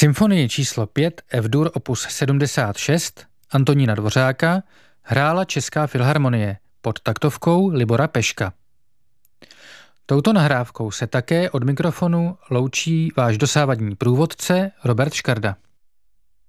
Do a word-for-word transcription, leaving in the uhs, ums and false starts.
Symfonii číslo pět F-dur opus sedmdesát šest Antonína Dvořáka hrála Česká filharmonie pod taktovkou Libora Peška. Touto nahrávkou se také od mikrofonu loučí váš dosávadní průvodce Robert Škarda.